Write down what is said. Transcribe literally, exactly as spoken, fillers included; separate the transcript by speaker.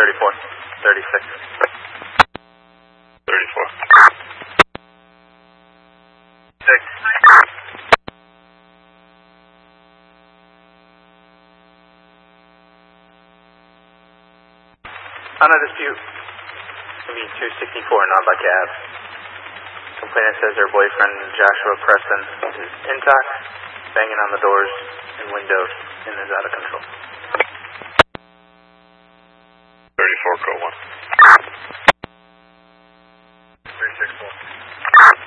Speaker 1: thirty-four. thirty-six.
Speaker 2: thirty-four.
Speaker 1: Six. On a dispute, V two sixty-four, non-by cab. Complainant says her boyfriend, Joshua Preston, is intox, banging on the doors and windows, and is out of control.
Speaker 2: thirty-four, code one.